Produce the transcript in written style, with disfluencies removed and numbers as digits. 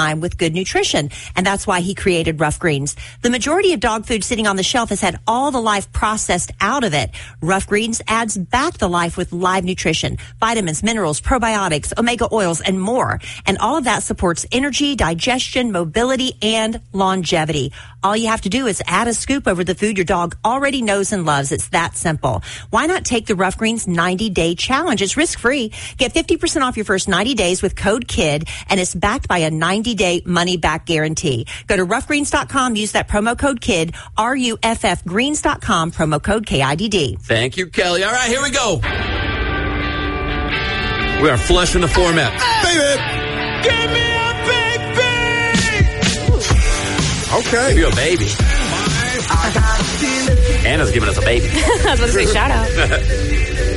time with good nutrition. And that's why he created Rough Greens. The majority of dog food sitting on the shelf has had all the life processed out of it. Rough Greens adds back the life with live nutrition, vitamins, minerals, probiotics, omega oils, and more. And all of that supports energy, digestion, mobility, and longevity. All you have to do is add a scoop over the food your dog already knows and loves. It's that simple. Why not take the Rough Greens 90-day challenge? It's risk-free. Get 50% off your first 90 days with code KID, and it's backed by a 90-day money-back guarantee. Go to roughgreens.com, use that promo code KID, RUFF greens.com, promo code KIDD. Thank you, Kelly. All right, here we go. We are flushing the format. Baby! Give me a baby! Okay. Give you a baby. Anna's giving us a baby. I was going to say shout out.